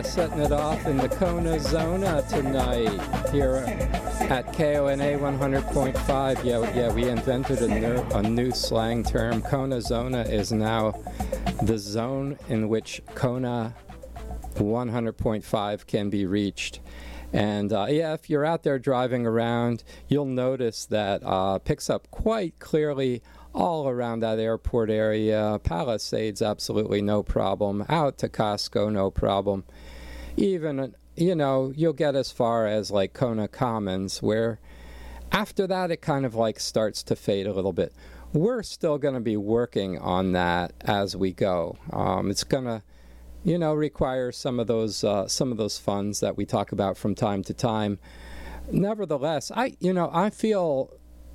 Setting it off in the Kona Zona tonight here at KONA 100.5. Yeah, we invented a new slang term. Kona Zona is now the zone in which Kona 100.5 can be reached. And if you're out there driving around, you'll notice that picks up quite clearly all around that airport area. Palisades, absolutely no problem. Out to Costco, no problem. Even, you'll get as far as like Kona Commons, where after that it kind of like starts to fade a little bit. We're still going to be working on that as we go. It's going to require some of those funds that we talk about from time to time. Nevertheless, I feel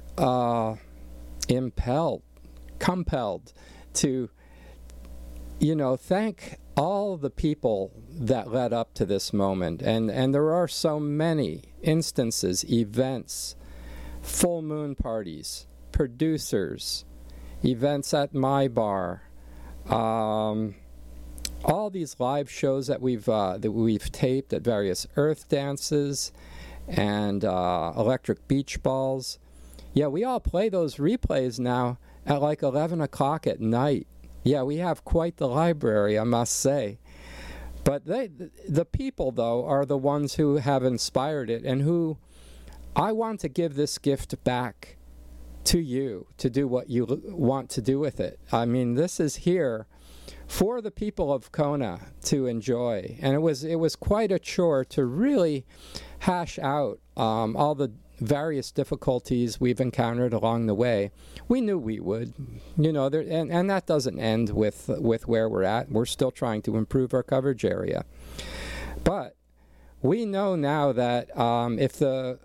compelled to thank all the people that led up to this moment, and there are so many instances, events, full moon parties, producers, events at my bar, all these live shows that we've taped at various Earth dances and electric beach balls. Yeah, we all play those replays now at like 11 o'clock at night. Yeah, we have quite the library, I must say. But the people, though, are the ones who have inspired it, and who I want to give this gift back to you to do what you want to do with it. I mean, this is here for the people of Kona to enjoy. And it was quite a chore to really hash out all the various difficulties we've encountered along the way. We knew we would, and that doesn't end with where we're at. We're still trying to improve our coverage area. But we know now that if the